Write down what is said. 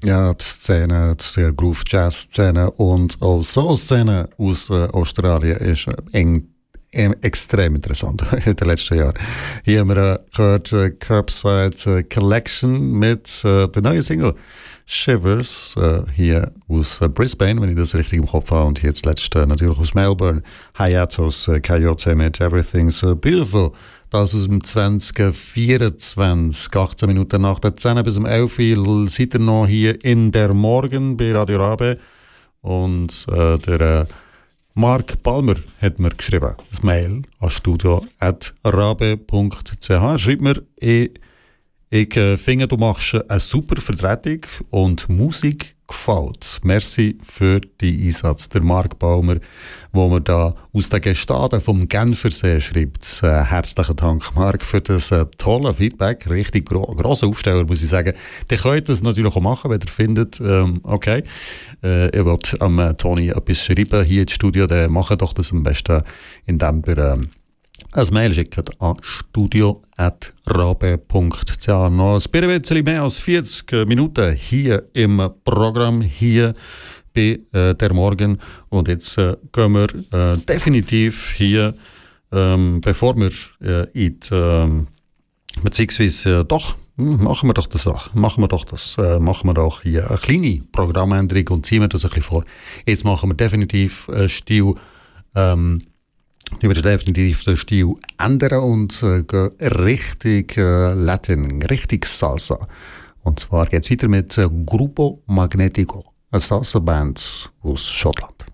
Ja, die Szene, die Groove-Jazz-Szene und auch Soul-Szene aus Australien ist extrem interessant in den letzten Jahren. Hier haben wir gehört Curbside Collection mit der neuen Single Shivers hier aus Brisbane, wenn ich das richtig im Kopf habe, und hier zuletzt natürlich aus Melbourne. Hiatus Coyote mit Everything's Beautiful. Das aus dem 2024, 18 Minuten nach der 10 bis um 11 Uhr, seid ihr noch hier in der Morgen bei Radio Rabe. Und der Mark Palmer hat mir geschrieben, das Mail an studio@rabe.ch. Er schreibt mir, ich finde, du machst eine super Vertretung und Musik gefällt. Merci für den Einsatz. Der Mark Palmer, wo mir da aus den Gestaden vom Genfersee schreibt. Herzlichen Dank, Mark, für das tolle Feedback. Richtig grosser Aufsteller, muss ich sagen. Ihr könnt das natürlich auch machen, wenn ihr findet, okay, ihr wollt am Toni etwas schreiben hier ins Studio, dann macht doch das am besten, indem ihr ein Mail schickt an studio@rabe.ch. Noch ein bisschen mehr als 40 Minuten hier im Programm, hier bei der Morgen. Und jetzt gehen wir definitiv hier, bevor wir beziehungsweise doch, machen wir doch hier eine kleine Programmänderung und ziehen wir das ein bisschen vor. Jetzt machen wir definitiv Stil, ich würde definitiv den Stil ändern und gehen richtig Latin, richtig Salsa. Und zwar geht es weiter mit Grupo Magnetico, eine Salsa-Band aus Schottland.